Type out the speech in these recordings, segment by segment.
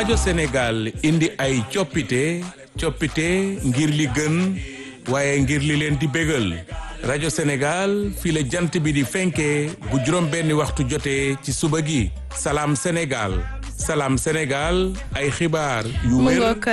rajo Sénégal indi ay coppite ngir li gën waaye ngir li leen di bégal rajo Sénégal fii la jant bi di fenkee bu juróom benni waxtu jotee ci suba gi Salam Sénégal ay xibaar yu wér. mu ngoog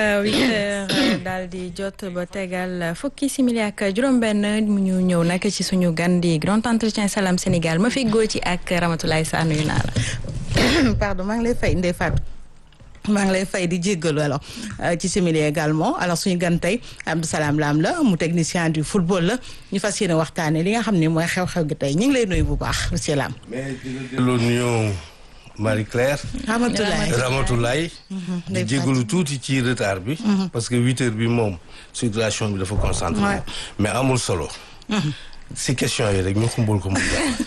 8h daal di jot ba tegal fukki simili ak juróom benn mu ñu ñëw nag ci suñu gan di grand entretien Salam Sénégal ma fi góor ci ak Ramatoulaye Sarr nuyu naa la. pardon maa ngi lay fay Ndeye Fatou maa ngi lay fay di jéggalu alors ci simili également alors suñu gan tey Abdou Salam Lam la mu technicien du football la ñu fas yéene waxtaanee li nga xam ne mooy xew-xew gi tey ñu ngi lay nuyu bu baax monsieur Lam. mais dina delloo nuyoo Marie-Claire. Ramatoulaye. di jéggalu tuuti ci retard bi. parce que 8h bi moom circulation bi dafa concentré. mais amul solo. si question yi rek ñu xumbal ko mu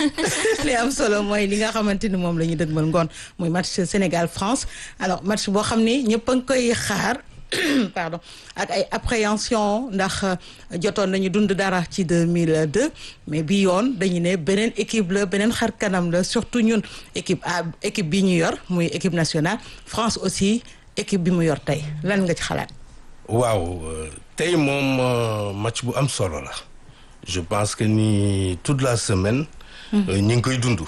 li am solo mooy li nga xamante ni moom la ñu dëgmal ngoon muy match Sénégal France alors match boo xam ni ñëpp a ngi koy xaar pardon ak ay appréhension ndax jotoon nañu dund dara ci 2002 mais bi yoon dañu ne beneen équipe la beneen xar kanam la surtout ñun équipe bi ñu yor muy équipe nationale France aussi équipe bi mu yor tey lan nga ci xalaat. waaw tey moom match bu am solo la. je pense que ni toute la semaine. ñu ngi koy dund.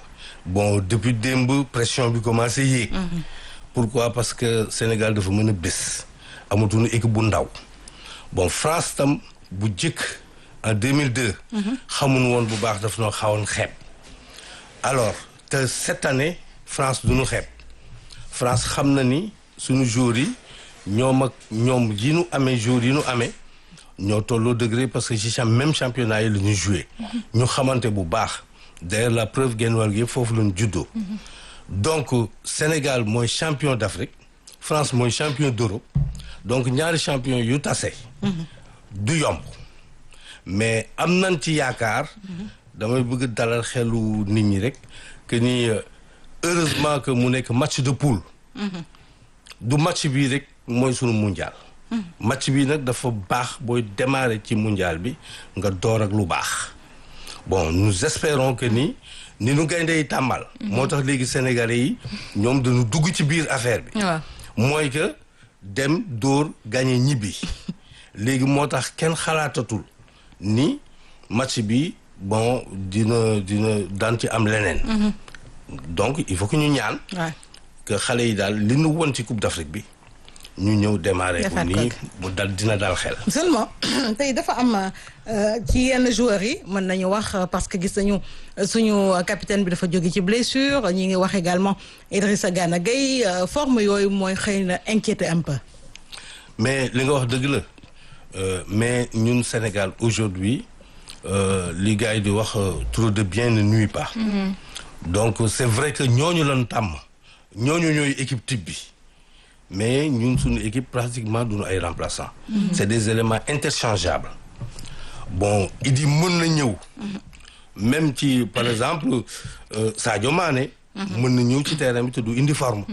bon depuis démb pression bi commencé yéeg. pourquoi parce que Sénégal dafa mën a bés. amatuñu équipe bu ndaw. bon France tam bu jëkk en 2002. xamuñu woon bu baax daf noo xawoon xeeb. alors te cette année France duñu xeeb. France xam na ni suñu joueurs yi ñoom yi nu amee joueurs yi nu amee. ñoo tolloo degré parce que ci même championnat yi la ñu joué. ñu xamante bu baax. d'ailleurs la preuve genn wàll gi yëpp foofu la ñu juddoo. donc Sénégal mooy champion d'Afrique. France mooy champion d'Europe. donc ñaari champion yu tase. du yomb. mais am nañ ci yaakaar. damay bëgg dalal xelu nit ñi rek. que ni heureusement que mu nekk match de poule. du match bii rek mooy sunu mondial. match bi nag dafa baax booy démarrer ci mondial bi nga door ak lu baax. bon nous espérons que ni nu gaynde yi tàmbal. moo tax léegi sénégalais yi ñoom dañu dugg ci biir affaire bi. mooy que dem dóor gagné ñibbi. léegi moo tax kenn xalaatatul ni match bi bon dina daan ci am leneen. donc il faut que ñu ñaan. que xale yi daal li nu won ci Coupe d'Afrique bi. ñu ñëw démarrer ko nii bu dal dina dal xel. seulement tey dafa am ci yenn joueurs yi mën nañu wax parce que gis nañu suñu capitaine bi dafa jóge ci blessure ñi ngi wax également Idrissa Gana Gueye forme yooyu mooy xëy na inquiété un peu. mais li nga wax dëgg la mais ñun Sénégal aujourd'hui li gars yi di wax trop de bien ne nuit pas. donc c'est vrai que ñooñu lañ tàmm ñooñu ñooy équipe type bi. mais ñun suñu équipe pratiquement duñu ay remplaçants. c'est des éléments interchangeables. bon Idi mën na ñëw. même ci par exemple Sadio Mané. mën na ñëw ci terrain bi te du indi forme.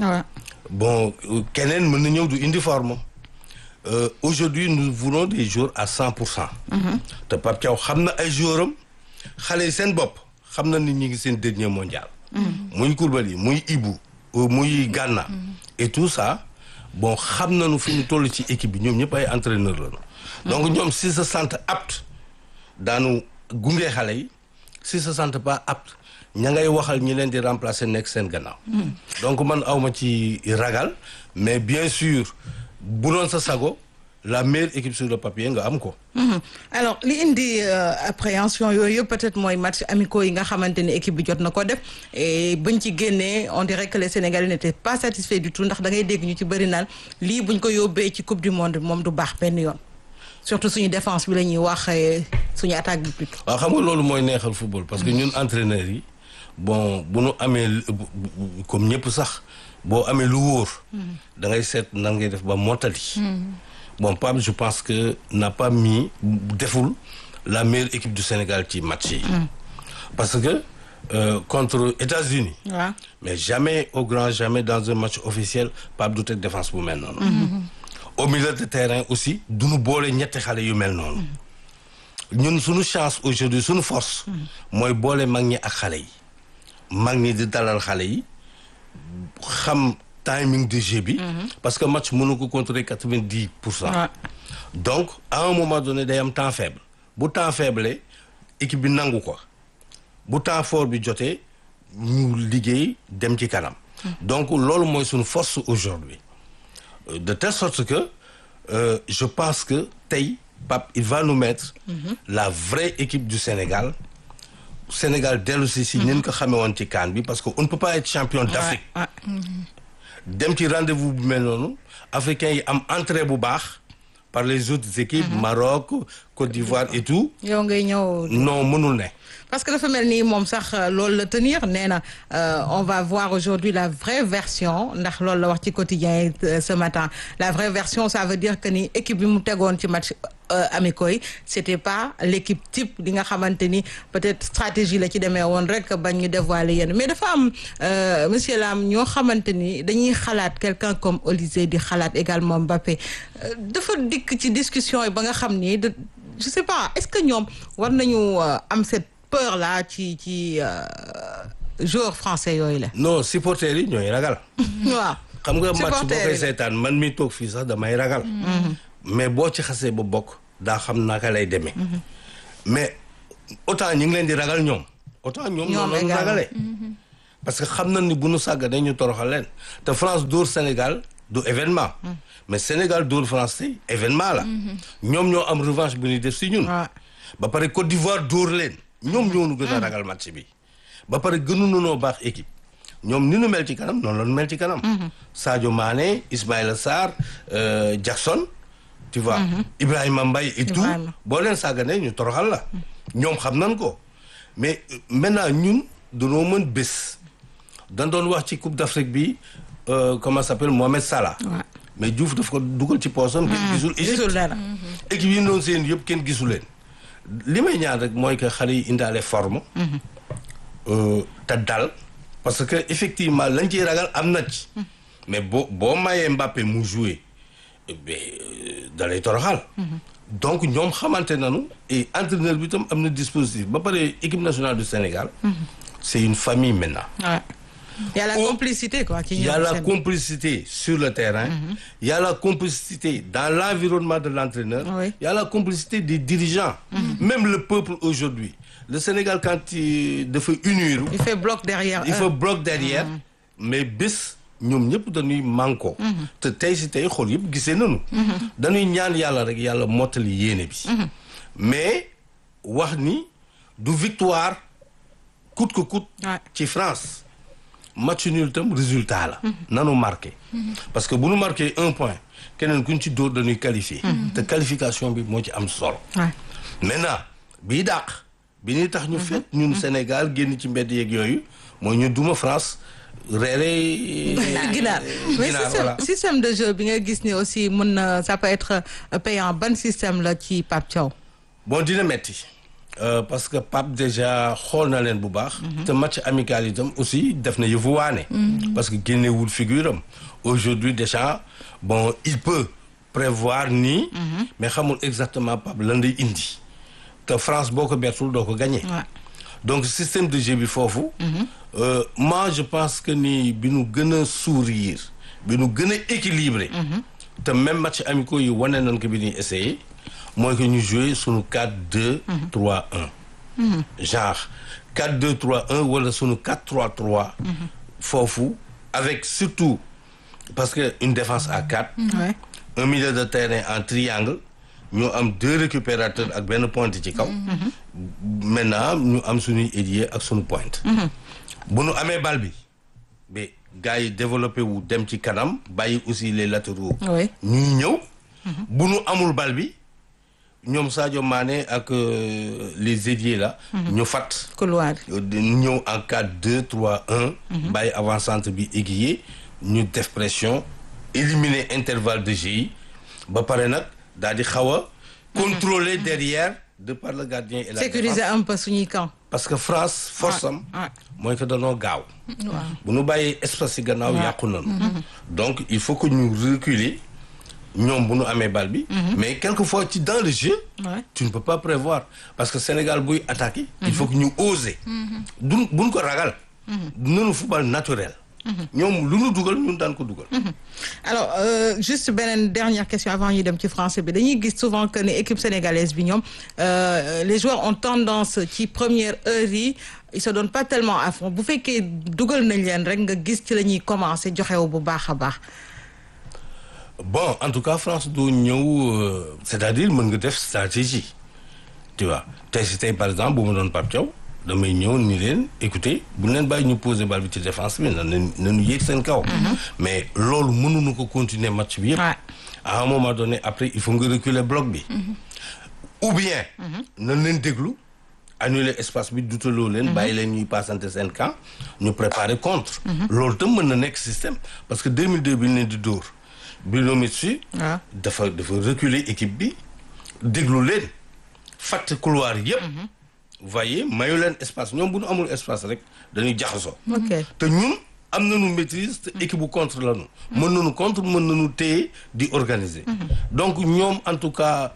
bon keneen mën na ñëw du indi forme. aujourd'hui nous voulons des joueurs à 100%. te Pape Thiaw xam na ay joueurs am xale yi seen bopp xam na ni ñu ngi seen dernier mondial. muy Koulibaly muy Ibou muy Gana. et tout ça bon xam nañu fi ñu toll ci équipe bi ñoom ñëpp ay entraîneurs lañu. donc ñoom si se sentent aptes daanu gunge xale yi si se sentent pas aptes ña ngay waxal ñi leen di remplacer nekk seen gannaaw. donc man awma ci ragal mais bien sûr bu doon sa sago la meilleure équipe sur le papier nga am ko. alors li indi appréhension yooyu yëpp peut-être mooy match amicaux yi nga xamante ne équipe bi jot na ko def et buñ ci génnee on dirait que les Sénégalais n'étaient pas satisfaits du tout ndax da ngay dégg ñu ci bëri naan lii buñ ko yóbbee ci coupe du monde moom du baax benn yoon surtout suñu défense bi la ñuy wax suñu attaque bi plutôt. waaw xam nga loolu mooy neexal football parce que ñun entraîneurs yi bon bu nu amee comme ñëpp sax boo amee lu wóor. da ngay seet nan ngay def ba mottali. bon Pape je pense que n'a pas deful la meilleure équipe du Sénégal ci match yi. parce que contre États-Unis mais jamais au grand jamais dans un match officiel Pape du teg défense bu mel noonu. au milieu de terrain aussi duñu boole ñetti xale yu mel noonu. ñun suñu chance aujourd'hui suñu force. mooy boole mag ñi ak xale yi. mag ñi di dalal xale yi xam timing de jeu bi. Parce que match mënu ko contrôler 90%. Donc à un moment donné day am temps faible bu temps faible équipe bi nangu ko bu temps fort bi jotee ñu liggéey dem ci kanam. Donc loolu mooy suñu force aujourd'hui de telle sorte que je pense que tey Pape il va nous mettre la vraie équipe du Sénégal dellu si nin ko xamee woon ci CAN bi parce que on ne peut pas être champion d'Afrique dem ci rendez-vous bu mel noonu africains yi am entrée bu baax par les autres équipes Maroc Côte d'Ivoire et tout yow ngay ñëw non mënul ne parce que dafa mel ni moom sax loolu la tenir nee na on va voir aujourd'hui la vraie version ndax loolu la wax ci quotidien ce matin la vraie version ça veut dire que ni équipe bi mu tegoon ci match amicaux yi c'était pas l'équipe type li nga xamante ni peut-être stratégie la ci demee woon rek bañ ñu dévoiler yenn mais dafa am monsieur Lam ñoo xamante ni dañuy xalaat quelqu'un comme Olysée di xalaat également Mbappé dafa dikk ci discussion yi ba nga xam ni je sais pas est-ce que ñoom war nañu am cette peur là ci joueurs français yooyu la. non supporters yi ñooy ragal. waaw xam nga match boo koy seetaan man mi toog fii sax damay ragal. mais boo ci xasee ba bokk daa xam naka lay demee. mais autant ñu ngi leen di ragal ñoom. autant ñoom ñoo leen ragalee. parce que xam nañ ni bu nu sàgg dañu toroxal leen te France dóor Sénégal du événement. mais Sénégal dóor France tey événement la. ñoom ñoo am revanche bu ñuy def si ñun. ba pare Côte d'Ivoire dóor leen. ñoom ñoo nu gën a ragal match bi ba pare gënuñu noo baax équipe ñoom ni nu mel ci kanam noonu la nu mel ci kanam. Sadio Mané Ismaïla Sarr Jackson tu vois. Ibrahima Mbaye et tout boo leen sàgganee ñu toroxal la. ñoom xam nañ ko mais maintenant ñun dañoo mën bés. dañ doon wax ci Coupe d'Afrique bi comment ça s'appelle Mohamed Salah. mais Diouf daf ko dugal ci poosam. gisul Égypte équipe yi noonu seen yëpp kenn gisu leen. li may ñaan rek mooy que xale yi indaale forme. te dal parce que effectivement lañ ciy ragal am na ci. mais boo mayee Mbappé mu jouer da lay toroxal. donc ñoom xamante nañu et entraîneur bi tam am na dispositif ba pare équipe nationale du Sénégal. c'est une famille maintenant. Il y a la complicité quoi. Il y a la complicité sur le terrain. Il y a la complicité dans l'environnement de l'entraîneur. Il y a la complicité des dirigeants. Même le peuple aujourd'hui. Le Sénégal quand il fait unir. Il fait bloc derrière. Il fait bloc derrière. Mais bés ñoom ñëpp dañuy manko te tey si tey xool yëpp gisee nañu. dañuy ñaan yàlla rek yàlla mottali yéene bi. mais wax ni du victoire coûte que coûte. ci France. match nul tam résultat la. nanu marqué. parce que bu nu marqué 1 point keneen ku ñu ci dóor dañuy qualifié. te qualification bi moo ci am solo. maintenant bii dàq bi ñuy tax ñu fet ñun Sénégal génn ci mbedd yeeg yooyu mooy ñu duma France reere. ginaar mais système de jeu bi nga gis ni aussi mën na ça peut être payant ban système la ci Pape Thiaw. bon dina metti. parce que Pape déjà xool na leen bu baax. te match amical itam aussi def na yëfu waane. parce que génnewul figure am. aujourd'hui déjà bon il peut prévoir nii. mais xamul exactement Pape lan lay indi. te France boo ko bettul doo ko gagné. donc système de jeu bi foofu. moi je pense que ni bi nu gën a sourire bi nu gën a équilibré. te même match amicaux yi wane nañ ko bi ñuy essayé. mooy que ñu jouer sunu 4-2-3-1. genre 4-2-3-1 wala sunu 4-3-3. foofu avec surtout parce que une défense à 4. un milieu de terrain en triangle. ñu am 2 récupérateurs ak benn pointe ci kaw. maintenant ñu am suñuy ailier ak sunu pointe. bu nu amee bal bi ba gars yi développé wu dem ci kanam bàyyi aussi les latéraux. ñuy ñëw. bu nu amul bal bi. ñoom Sadio Mané ak les ailiers là. ñu fat couloir ñëw en 4-2-3-1. bàyyi avant-centre bi aiguillé ñu def pression éliminer intervalle de jeu yi ba pare nag daal di xaw a contrôler derrière de par le gardien et la sécuriser un peu suñuy camp. parce que France force am mooy que danoo gaaw. bu nu bàyyee espace yi gannaaw yàqu nañu. donc il faut que ñu reculer. ñoom bu nu amee bal bi. mais quelquefois ci dans le jeu. tu ne peux pas prévoir parce que Sénégal buy attaquer. il faut que ñu oser. buñ ko ragal. nunu football naturel. ñoom lu ñu dugal ñun daan ko dugal. alors juste beneen dernière question avant ñuy dem ci français bi dañuy gis souvent que ne équipe sénégalaise bi ñoom les joueurs ont tendance ci première heure yi ils se donnent pas tellement à fond bu fekkee dugal nañ leen rek nga gis ci la ñuy commencer joxewu bu baax a baax. Bon, en tout cas, France doo ñëw c'est-à-dire mën nga def stratégie tu vois tey par exemple bu ma doon Pape Thiaw damay ñëw ni leen écoutez bu leen bàyyi ñu poser bal bi ci défense bi nañu yéeg seen kaw. mais loolu mënuñu ko continuer match bi yëpp. à un moment donné après il faut nga reculer bloc bi. ou bien. nañ leen déglu annuler espace bi dutaloo leen. bàyyi leen ñuy passante seen camp ñu préparer contre. loolu tam mën na nekk système parce que 2002 bi ñu leen di dóor. Bruno Metsu dafa reculer équipe bi déglu leen fàtte couloir yëpp. vous voyez mayu leen espace ñoom bu ñu amul espace rek dañuy jaxasoo. te ñun am nañu maîtrise te équipe bu contre la ñu. mën nañu contre mën nañu téye di organiser. donc ñoom en tout cas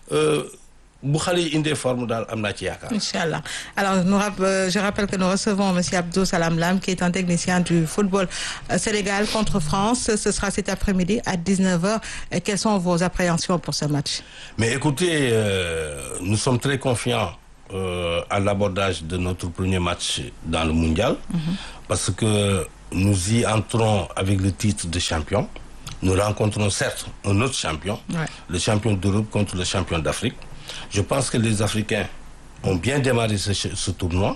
bu xale yi indee forme daal am naa ci yaakaar. Inch'Allah. Alors je rappelle que nous recevons monsieur Abdou Salam Lam qui est un technicien du football Sénégal contre France. Ce sera cet après-midi à 19h. Quelles sont vos appréhensions pour ce match? Mais écoutez, nous sommes très confiants à l'abordage de notre premier match dans le mondial. Parce que nous y entrons avec le titre de champion. Nous rencontrons certes un autre champion, le champion d'Europe contre le champion d'Afrique. Je pense que les Africains ont bien démarré ce tournoi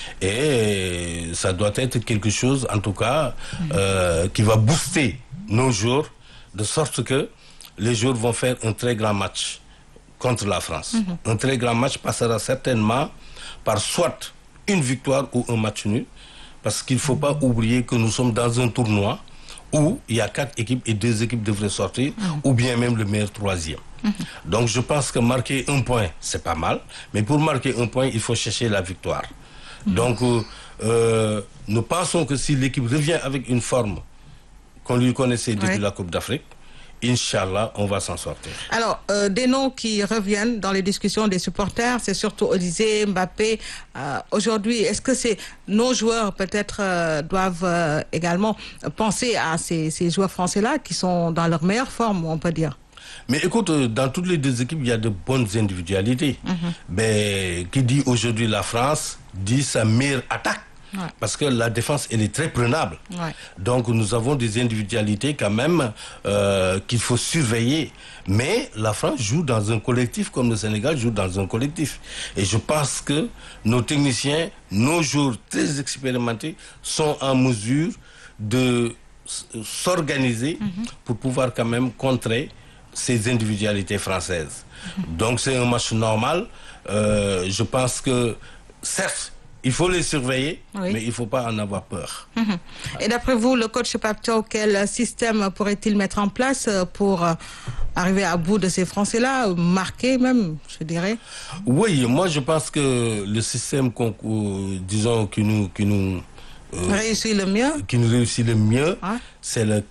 et ça doit être quelque chose, en tout cas, qui va booster nos joueurs, de sorte que les joueurs vont faire un très grand match contre la France. Un très grand match passera certainement par soit une victoire ou un match nul, parce qu'il ne faut pas oublier que nous sommes dans un tournoi où il y a 4 équipes et 2 équipes devraient sortir, ou bien même le meilleur troisième. Donc je pense que marquer un point, c'est pas mal, mais pour marquer un point, il faut chercher la victoire. Donc nous pensons que si l'équipe revient avec une forme qu'on lui connaissait depuis la Coupe d'Afrique, Inch'Allah, on va s'en sortir. Alors, des noms qui reviennent dans les discussions des supporters, c'est surtout Olysée, Mbappé. Aujourd'hui, est-ce que nos joueurs peut-être doivent également penser à ces joueurs français-là qui sont dans leur meilleure forme, on peut dire? Mais écoute, dans toutes les deux équipes, il y a de bonnes individualités. Mais qui dit aujourd'hui la France, dit sa meilleure attaque. Parce que la défense, elle est très prenable. Donc, nous avons des individualités quand même qu'il faut surveiller. Mais la France joue dans un collectif comme le Sénégal joue dans un collectif. Et je pense que nos techniciens, nos joueurs très expérimentés sont en mesure de s'organiser pour pouvoir quand même contrer ces individualités françaises. Donc, c'est un match normal. Je pense que, certes, il faut les surveiller, mais il ne faut pas en avoir peur. Et d'après vous, le coach Pape Thiaw, quel système pourrait-il mettre en place pour arriver à bout de ces Français-là, marquer même, je dirais? Oui, moi je pense que le système disons, qui nous réussit le mieux, c'est le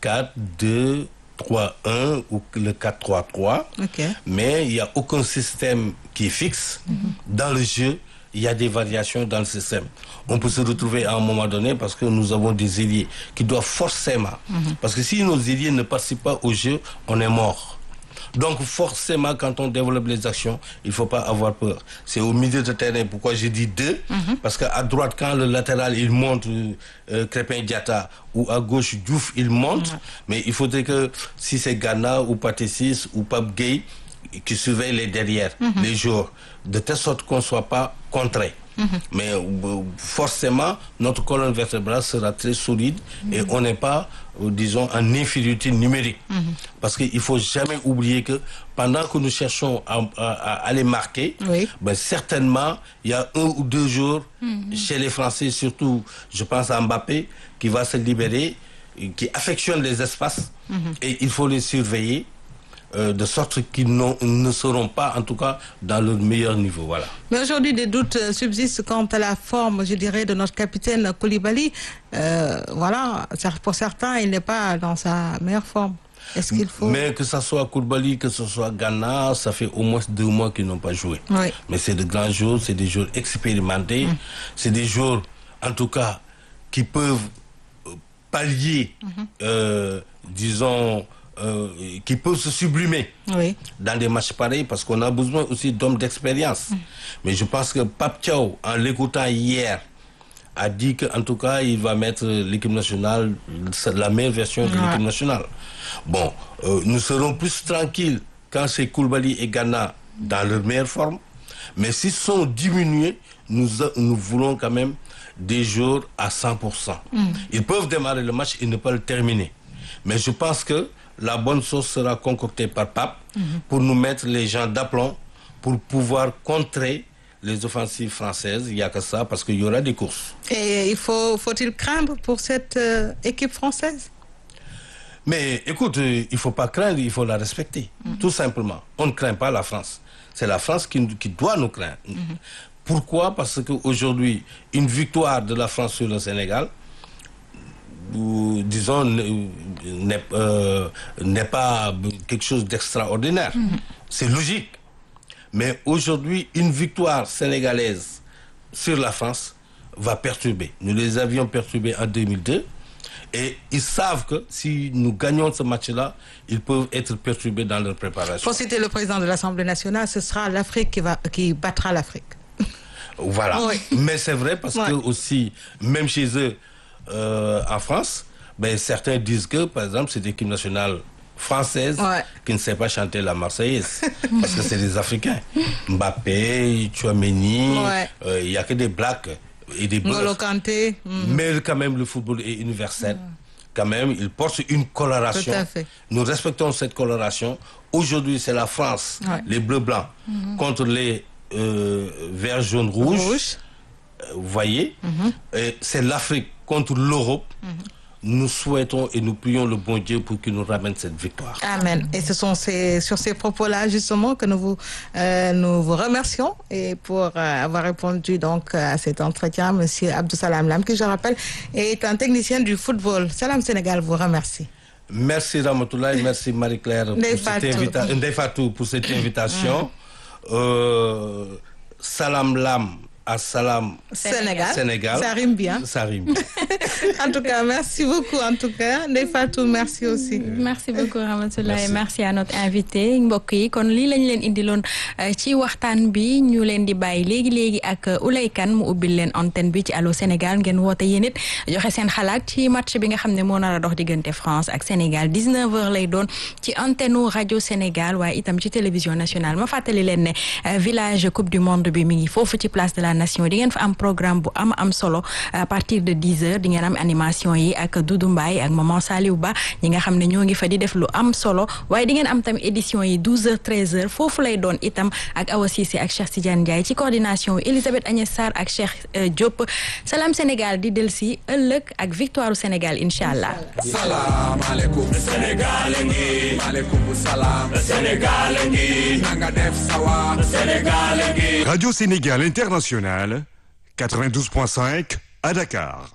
4-2-3-1 ou le 4-3-3. Mais il n'y a aucun système qui est fixe dans le jeu. Il y a des variations dans le système. On peut se retrouver à un moment donné parce que nous avons des ailiers qui doivent forcément... Parce que si nos ailiers ne participent pas au jeu, on est mort. Donc forcément, quand on développe les actions, il ne faut pas avoir peur. C'est au milieu de terrain. Pourquoi j'ai dit 2 ? Parce qu'à droite, quand le latéral, il monte, Crépin Diatta, ou à gauche, Diouf, il monte. Mais il faudrait que, si c'est Ghana ou Pathé Ciss ou Pape Gueye, qui surveillent les derrière, les joueurs, de telle sorte qu'on ne soit pas contré. Mais forcément, notre colonne vertébrale sera très solide et on n'est pas, disons, en infériorité numérique. Parce qu'il ne faut jamais oublier que pendant que nous cherchons à les marquer, ben certainement, il y a 1 ou 2 jours chez les Français, surtout, je pense à Mbappé, qui va se libérer, qui affectionne les espaces et il faut les surveiller. De sorte qu'ils ne seront pas, en tout cas, dans leur meilleur niveau. Voilà. Mais aujourd'hui, des doutes subsistent quant à la forme, je dirais, de notre capitaine Koulibaly. Voilà, pour certains, il n'est pas dans sa meilleure forme. Est-ce qu'il faut... Mais que ce soit Koulibaly, que ce soit Ghana, ça fait au moins 2 mois qu'ils n'ont pas joué. Mais c'est de grands joueurs, c'est des joueurs expérimentés, c'est des joueurs, en tout cas, qui peuvent paliers, disons, qui peuvent se sublimer dans des matchs pareils, parce qu'on a besoin aussi d'hommes d'expérience. Mais je pense que Pape Thiaw, en l'écoutant hier, a dit qu'en tout cas, il va mettre l'équipe nationale, la meilleure version de l'équipe nationale. Bon, nous serons plus tranquilles quand c'est Koulibaly et Gana dans leur meilleure forme. Mais s'ils sont diminués, nous voulons quand même des joueurs à 100%. Ils peuvent démarrer le match et ne pas le terminer. Mais je pense que la bonne sauce sera concoctée par Pape pour nous mettre les gens d'aplomb pour pouvoir contrer les offensives françaises. Il n'y a que ça, parce qu'il y aura des courses. Et faut-il craindre pour cette équipe française? Mais écoute, il ne faut pas craindre, il faut la respecter. Tout simplement. On ne craint pas la France. C'est la France qui doit nous craindre. Pourquoi? Parce qu'aujourd'hui, une victoire de la France sur le Sénégal, disons, n'est pas quelque chose d'extraordinaire. C'est logique. Mais aujourd'hui, une victoire sénégalaise sur la France va perturber. Nous les avions perturbés en 2002. Et ils savent que si nous gagnons ce match-là, ils peuvent être perturbés dans leur préparation. Pour citer le président de l'Assemblée nationale, ce sera l'Afrique qui battra l'Afrique. Voilà. Oui. Mais c'est vrai parce que aussi, même chez eux, en France, certains disent que, par exemple, cette équipe nationale française qui ne sait pas chanter la Marseillaise. Parce que c'est des Africains. Mbappé, Tchouaméni, il n'y a que des Blacks. Et des N'Golo Kanté. Mais quand même, le football est universel. Quand même, il porte une coloration. Tout à fait. Nous respectons cette coloration. Aujourd'hui, c'est la France, les bleus-blancs, contre les verts, jaunes, rouges. Vous voyez, et c'est l'Afrique contre l'Europe. Nous souhaitons et nous prions le bon Dieu pour qu'il nous ramène cette victoire. Amen. Et ce sont sur ces propos-là, justement, que nous vous remercions et pour avoir répondu donc à cet entretien. Monsieur Abdou Salam Lam, qui, je rappelle, est un technicien du football. Salam Sénégal vous remercie. Merci Ramatoulaye, merci Marie-Claire Ndeye Fatou pour cette invitation. Salam Lam. Assalam Sénégal. Ça rime bien. Ça rime. En tout cas, merci beaucoup. En tout cas, Ndeye Fatou, merci aussi. Merci beaucoup Ramatoulaye. Merci à notre invité mbokk yi kon lii lañ leen indiloon ci waxtaan bi ñu leen di bàyyi léegi ak Ouleye Kane mu ubbil leen antenne bi ci Allô Sénégal ngeen woote yéen it joxe seen xalaat ci match bi nga xam ne moo nar a dox diggante France ak Sénégal 19h lay doon ci antenne rajo Sénégal waaye itam ci télévision nationale ma fàttali leen ne village coupe du monde bi mi ngi foofu ci place de la nation di ngeen fa am programme bu am solo à partir de 10h di ngeen am animation yi ak Doudou Mbaye ak maman Saliou Ba ñi nga xam ne ñoo ngi fa di def lu am solo waaye di ngeen am tamit édition yi 12h 13h foofu lay doon itam ak Awa Cissé ak Cheikh Tidiane Ndiaye ci coordination Elisabeth Agnès Sarr ak Cheikh Diop Salam Sénégal di delsi ëllëg ak victoire Sénégal inshallah. Salam alaikum Sénégal ngi maaleykum salam Sénégal ngi nanga def sawa Sénégal ngi. Radio Sénégal International 92.5 à Dakar.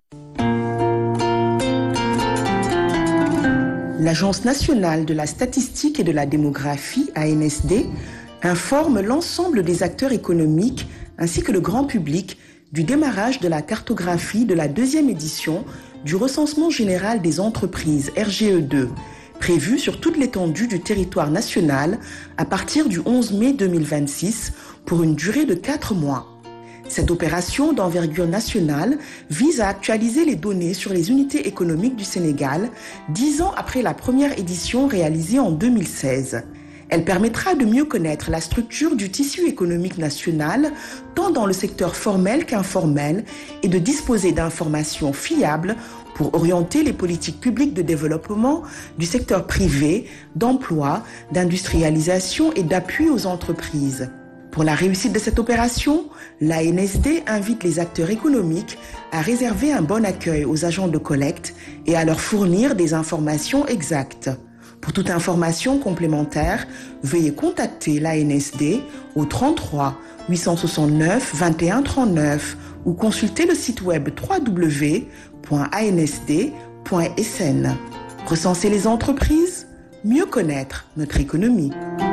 L'Agence nationale de la statistique et de la démographie, ANSD, informe l'ensemble des acteurs économiques ainsi que le grand public du démarrage de la cartographie de la 2e édition du recensement général des entreprises RGE2, prévu sur toute l'étendue du territoire national à partir du 11 mai 2026 pour une durée de 4 mois. Cette opération d'envergure nationale vise à actualiser les données sur les unités économiques du Sénégal 10 ans après la première édition réalisée en 2016. Elle permettra de mieux connaître la structure du tissu économique national, tant dans le secteur formel qu'informel, et de disposer d'informations fiables pour orienter les politiques publiques de développement du secteur privé, d'emploi, d'industrialisation et d'appui aux entreprises. Pour la réussite de cette opération, l'ANSD invite les acteurs économiques à réserver un bon accueil aux agents de collecte et à leur fournir des informations exactes. Pour toute information complémentaire, veuillez contacter l'ANSD au 33 869 21 39 ou consulter le site web www.ansd.sn. Recenser les entreprises, mieux connaître notre économie.